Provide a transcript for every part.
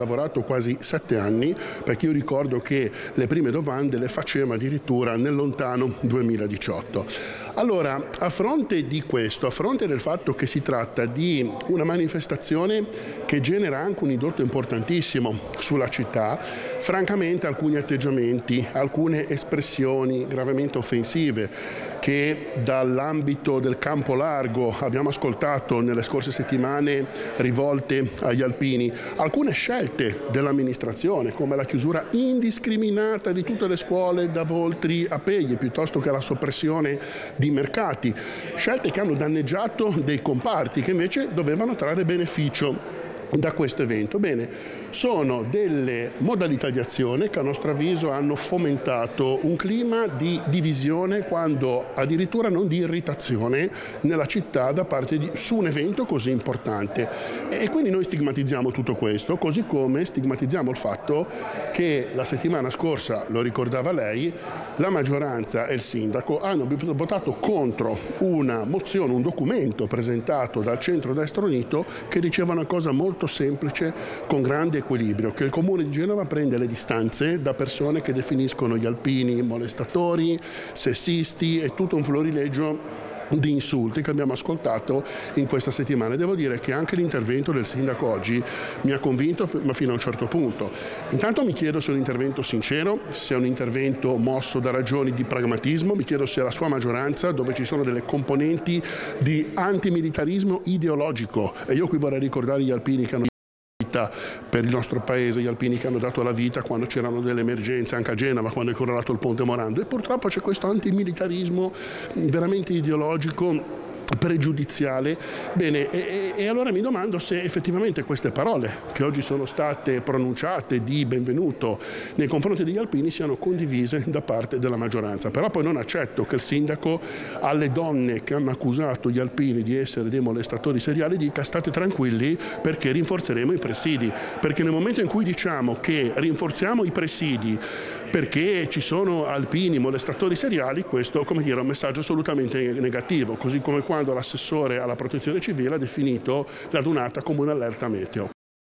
lavorato quasi 7 anni, perché io ricordo che le prime domande le faceva addirittura nel lontano 2018. Allora, a fronte di questo, a fronte del fatto che si tratta di una manifestazione che genera anche un indotto importantissimo sulla città, francamente alcuni atteggiamenti, alcune espressioni gravemente offensive che dall'ambito del campo largo abbiamo ascoltato nelle scorse settimane rivolte agli alpini, alcune scelte dell'amministrazione come la chiusura indiscriminata di tutte le scuole da Voltri a Pegli piuttosto che la soppressione di mercati, scelte che hanno danneggiato dei comparti che invece dovevano trarre beneficio da questo evento. Bene, sono delle modalità di azione che a nostro avviso hanno fomentato un clima di divisione, quando addirittura non di irritazione nella città su un evento così importante. E quindi noi stigmatizziamo tutto questo, così come stigmatizziamo il fatto che la settimana scorsa, lo ricordava lei, la maggioranza e il sindaco hanno votato contro una mozione, un documento presentato dal centro-destra unito che diceva una cosa molto semplice, con grande equilibrio, che il Comune di Genova prende le distanze da persone che definiscono gli alpini molestatori, sessisti e tutto un florilegio di insulti che abbiamo ascoltato in questa settimana. Devo dire che anche l'intervento del sindaco oggi mi ha convinto, ma fino a un certo punto. Intanto mi chiedo se è un intervento sincero, se è un intervento mosso da ragioni di pragmatismo, mi chiedo se la sua maggioranza, dove ci sono delle componenti di antimilitarismo ideologico, e io qui vorrei ricordare gli alpini che hanno per il nostro paese, gli alpini che hanno dato la vita quando c'erano delle emergenze, anche a Genova quando è crollato il ponte Morando, e purtroppo c'è questo antimilitarismo veramente ideologico, pregiudiziale. Bene, e allora mi domando se effettivamente queste parole che oggi sono state pronunciate di benvenuto nei confronti degli alpini siano condivise da parte della maggioranza. Però poi non accetto che il sindaco alle donne che hanno accusato gli alpini di essere dei molestatori seriali dica: state tranquilli perché rinforzeremo i presidi, perché nel momento in cui diciamo che rinforziamo i presidi perché ci sono alpini molestatori seriali, questo, come dire, è un messaggio assolutamente negativo, così come quando l'assessore alla protezione civile ha definito la Dunata come un'allerta meteo.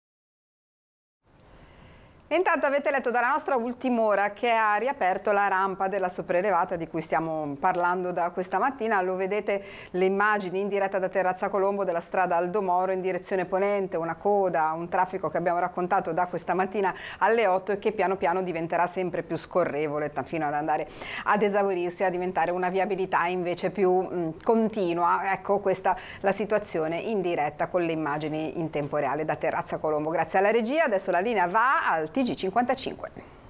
Intanto avete letto dalla nostra ultima ora che ha riaperto la rampa della sopraelevata di cui stiamo parlando da questa mattina. Lo vedete le immagini in diretta da Terrazza Colombo della strada Aldo Moro in direzione ponente, una coda, un traffico che abbiamo raccontato da questa mattina alle 8 e che piano piano diventerà sempre più scorrevole fino ad andare ad esaurirsi, a diventare una viabilità invece più continua. Ecco questa la situazione in diretta con le immagini in tempo reale da Terrazza Colombo. Grazie alla regia, adesso la linea va al TG55.